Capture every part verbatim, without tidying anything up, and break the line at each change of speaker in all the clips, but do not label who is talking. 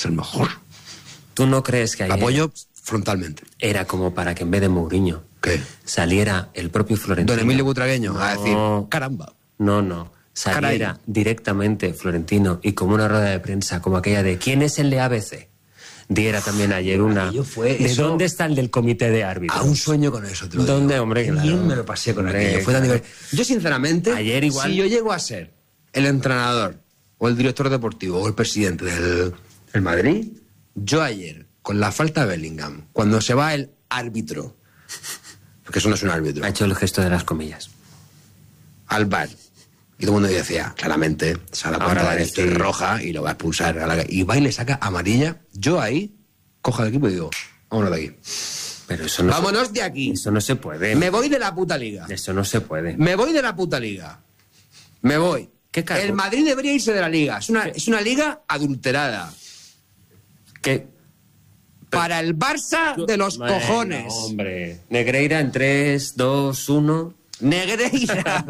es el mejor.
¿Tú no crees que ayer
Apoyo frontalmente.
era como para que en vez de Mourinho
¿Qué?
saliera el propio Florentino?
Don Emilio Butragueño
No.
a decir, caramba.
No, no. Saliera
Caray.
directamente Florentino y como una rueda de prensa, como aquella de ¿quién es el de A B C? Diera también ayer una...
Aquello fue
¿De
eso-
dónde está el del comité de árbitros?
A un sueño con eso, te lo
¿Dónde,
digo.
hombre?
Qué
Claro.
bien me lo pasé con
Hombre,
aquello. Fue tan
claro.
divertido. Yo, sinceramente,
Ayer igual-
si yo llego a ser el entrenador o el director deportivo o el presidente del el Madrid, yo ayer, con la falta de Bellingham, cuando se va el árbitro, porque eso no es un árbitro,
Ha hecho el gesto de las comillas.
al bar, y todo el mundo decía, claramente, se da
Ahora
cuenta
va a
de que esto es
decir-
roja y lo va a expulsar, a la- y va y le saca amarilla, yo ahí cojo al equipo y digo, vámonos de aquí.
Pero eso no
Vámonos
se,
de aquí.
Eso no se puede.
Me voy de la puta liga.
Eso no se puede.
Me voy de la puta liga. Me voy.
¿Qué cargo?
El Madrid debería irse de la liga. Es una, es una liga adulterada.
¿Qué?
Para el Barça de los
Bueno,
cojones.
Hombre. Negreira en tres, dos, uno.
Negreira.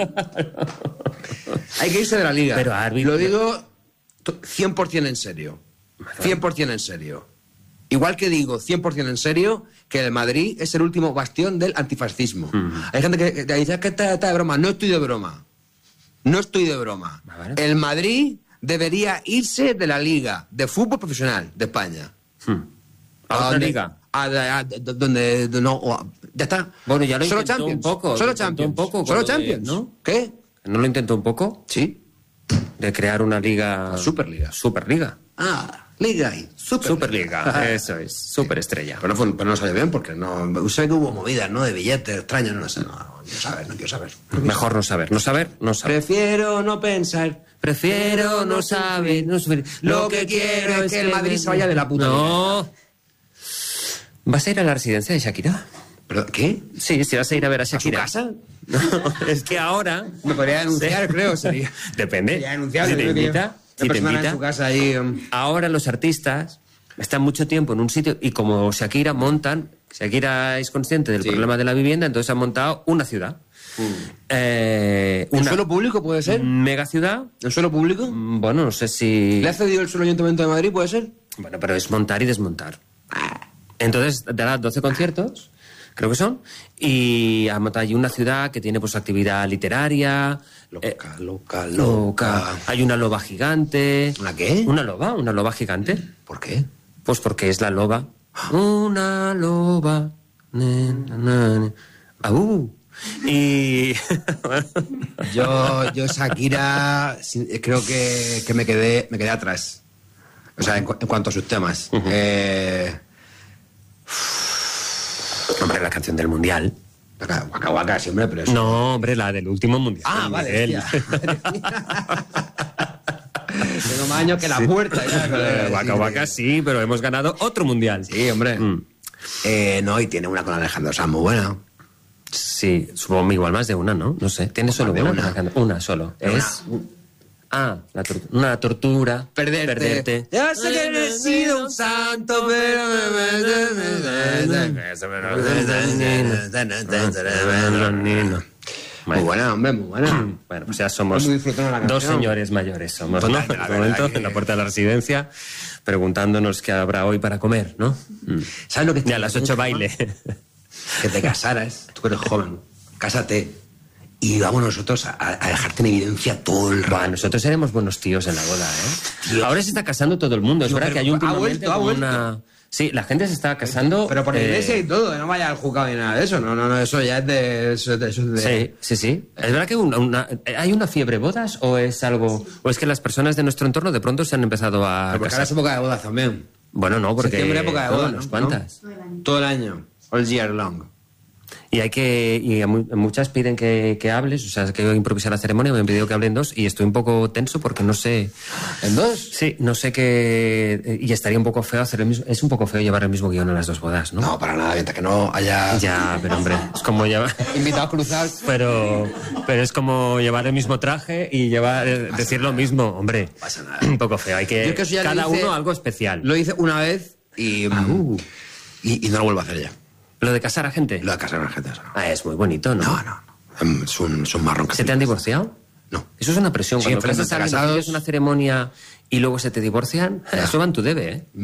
Hay que irse de la liga.
Pero árbitro-
Lo digo to- cien por ciento en serio. cien por ciento en serio. Igual que digo cien por ciento en serio que el Madrid es el último bastión del antifascismo. Hay gente que, que dice que está, está de broma. No estoy de broma. No estoy de broma.
A ver.
El Madrid debería irse de la liga de fútbol profesional de España.
¿A otra
donde-
liga?
a- a- a- donde no, o- ya está.
Bueno, ya lo
Solo
intentó
Champions.
un poco, lo
Solo
intentó
Champions.
un poco con
Solo
lo de-
Champions.
¿no?
¿Qué?
¿No lo intentó un poco?
Sí.
De crear una liga...
La Superliga.
Superliga.
Ah, liga y Superliga.
Superliga, eso es. Superestrella.
Pero no, fue- pero no salió bien porque no. Sé que hubo movidas, ¿no? De billetes extraños, no sé. No, no quiero saber, no quiero saber.
Mejor no saber. No saber, no saber.
Prefiero no pensar.
Prefiero no saber, no saber.
Lo que quiero es que el Madrid se vaya de la puta
No. ¿Vas a ir a la residencia de Shakira?
¿Pero qué?
Sí, sí vas a ir a ver a
¿A su
Shakira.
casa?
No, es que ahora...
Me podría denunciar, creo, sería.
Depende.
Sería denunciable.
Si te
creo que
invita,
una
si te
persona
invita.
en su casa ahí. um,
Ahora los artistas están mucho tiempo en un sitio y como Shakira montan, Shakira es consciente del
Sí.
problema de la vivienda, entonces han montado una ciudad. Eh,
¿En
una
suelo público puede ser?
mega ciudad.
¿En suelo público?
Mm, Bueno, no sé si...
¿Le ha cedido el suelo Ayuntamiento de Madrid, puede ser?
Bueno, pero es montar y desmontar. Entonces dará doce conciertos, creo que son, y ha montado allí una ciudad que tiene pues actividad literaria.
Loca,
eh,
loca,
loca.
loca.
Hay una loba gigante.
¿Una qué?
Una loba, una loba gigante.
¿Por qué?
Pues porque es la loba. Una loba. Ne, na, na, ne. Aú. Y...
Yo, yo Shakira, sí, creo que, que me quedé me quedé atrás. O sea, en, cu- en cuanto a sus temas. Eh,
Hombre, la canción del Mundial.
Waka Waka, waka, siempre, pero eso.
No, hombre, la del último Mundial.
Ah, vale.
Miguel.
hostia. Tengo más años que la puerta. ya, pero-
Eh, Waka Waka sí, pero hemos ganado otro Mundial.
Sí, hombre.
Mm.
Eh, no, y tiene una con Alejandro Sanz muy buena.
Sí, supongo igual más de una, ¿no? No sé. ¿Tiene solo
de
una?
una.
Alejandro? Una solo.
De
Es... Ah, la tor- una tortura.
Perderte.
Perderte.
Ya sé que no he sido un santo, pero... Muy buena, hombre, muy buena.
Bueno, pues ya somos
Muy disfrutando la
dos
canción.
señores mayores, somos, ¿no?
Total,
En
la
este
verdad
momento,
que-
en la puerta de la residencia, preguntándonos qué habrá hoy para comer, ¿no? Mm.
¿Sabes lo que
Y a las ocho baile.
Que te casaras, tú eres joven, cásate y vamos nosotros a, a dejarte en evidencia todo el
Buah,
rato.
nosotros seremos buenos tíos en la boda, ¿eh?
Dios.
Ahora se está casando todo el mundo. Es
Tío,
verdad
pero
que hay
ha
últimamente
vuelto, ha
como
vuelto.
una... Sí, la gente se está casando...
Pero por la
eh,
iglesia y todo, no vaya al juzgado ni nada de eso. No, no, no, eso ya es de... Eso es de, eso es de-
Sí, sí, sí. ¿Es verdad que una, una- hay una fiebre bodas o es algo... o es que las personas de nuestro entorno de pronto se han empezado a
Pero porque ahora
casar?
es época de bodas también.
Bueno, no, porque...
Septiembre, época de bodas,
unas
¿no?
cuantas.
Todo el año. All year long.
Y hay que... Y a mu- muchas piden que, que hables, o sea, que improvisar la ceremonia, me han pedido que hable en dos y estoy un poco tenso porque no sé...
¿En dos?
Sí, no sé qué... Y estaría un poco feo hacer el mismo... Es un poco feo llevar el mismo guión a las dos bodas, ¿no?
No, para nada, mientras que no haya...
Ya, pero hombre, es como llevar...
Invitados cruzados.
Pero, pero es como llevar el mismo traje y llevar eh, decir lo mismo, hombre.
pasa nada.
Un poco feo. Hay
Yo
que
es que eso ya lo
cada
hice-
uno algo especial.
Lo hice una vez y,
uh.
y, y no lo vuelvo a hacer ya.
Lo de casar a gente.
Lo de casar a la gente, eso no.
Ah, es muy bonito, ¿no?
No, no, no. Es un, es un marrón que
¿Se te han divorciado?
No.
Eso es una presión.
Sí,
Cuando
felizmente
casas a alguien,
casados.
haces una ceremonia y luego se te divorcian,
Ya.
eso va en tu debe, ¿eh?